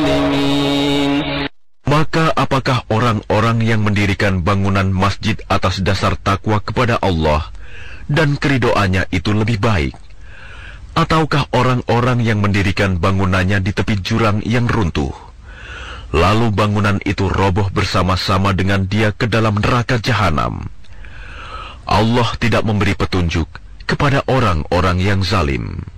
الظالمين. Maka apakah orang-orang yang mendirikan bangunan masjid atas dasar takwa kepada Allah dan keridoannya itu lebih baik? Ataukah orang-orang yang mendirikan bangunannya di tepi jurang yang runtuh, lalu bangunan itu roboh bersama-sama dengan dia ke dalam neraka jahanam? Allah tidak memberi petunjuk kepada orang-orang yang zalim.